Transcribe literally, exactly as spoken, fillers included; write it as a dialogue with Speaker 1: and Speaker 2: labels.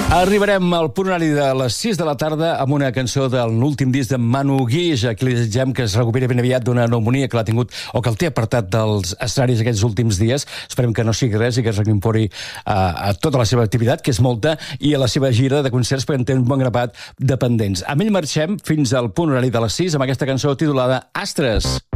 Speaker 1: Arribarem al punt horari de les sis de la tarda amb una cançó de l'últim disc de Manu Guix, a qui li desitgem que es recuperi ben aviat d'una pneumonia que l'ha tingut o que el té apartat dels escenaris aquests últims dies. Esperem que no sigui res i que es reincorpori a, a tota la seva activitat, que és molta, i a la seva gira de concerts, perquè en té un bon grapat de pendents. Amb ell marxem fins al punt horari de les sis amb aquesta cançó titulada Astres.